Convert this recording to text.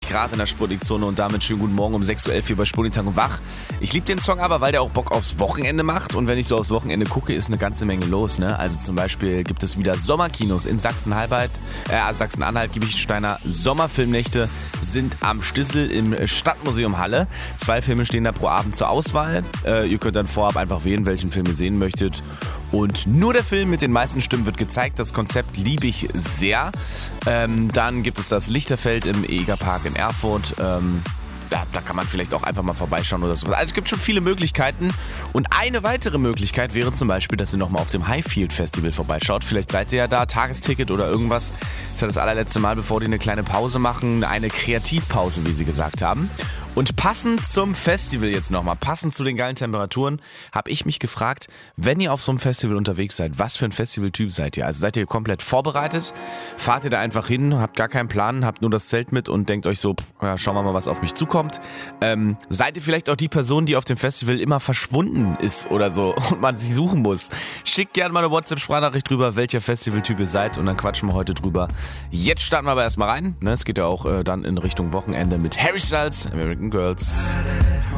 Grad in der Sputnikzone und damit schönen guten Morgen um 6.11 Uhr hier bei Sputnik Tag und Wach. Ich liebe den Song aber, weil der auch Bock aufs Wochenende macht und wenn ich so aufs Wochenende gucke, ist eine ganze Menge los. Ne? Also zum Beispiel gibt es wieder Sommerkinos in Sachsen-Anhalt, Giebichensteiner Sommerfilmnächte sind am Stissel im Stadtmuseum Halle. 2 Filme stehen da pro Abend zur Auswahl. Ihr könnt dann vorab einfach wählen, welchen Film ihr sehen möchtet. Und nur der Film mit den meisten Stimmen wird gezeigt. Das Konzept liebe ich sehr. Dann gibt es das Lichterfeld im Egerpark in Erfurt. Da kann man vielleicht auch einfach mal vorbeischauen oder so. Also es gibt schon viele Möglichkeiten. Und eine weitere Möglichkeit wäre zum Beispiel, dass ihr nochmal auf dem Highfield Festival vorbeischaut. Vielleicht seid ihr ja da, Tagesticket oder irgendwas. Das ist ja das allerletzte Mal, bevor die eine kleine Pause machen. Eine Kreativpause, wie sie gesagt haben. Und passend zum Festival jetzt nochmal, passend zu den geilen Temperaturen, habe ich mich gefragt, wenn ihr auf so einem Festival unterwegs seid, was für ein Festivaltyp seid ihr? Also seid ihr komplett vorbereitet? Fahrt ihr da einfach hin, habt gar keinen Plan, habt nur das Zelt mit und denkt euch so, ja, schauen wir mal, was auf mich zukommt? Seid ihr vielleicht auch die Person, die auf dem Festival immer verschwunden ist oder so und man sie suchen muss? Schickt gerne mal eine WhatsApp-Sprachnachricht drüber, welcher Festivaltyp ihr seid und dann quatschen wir heute drüber. Jetzt starten wir aber erstmal rein. Es geht ja auch dann in Richtung Wochenende mit Harry Styles, American Girls.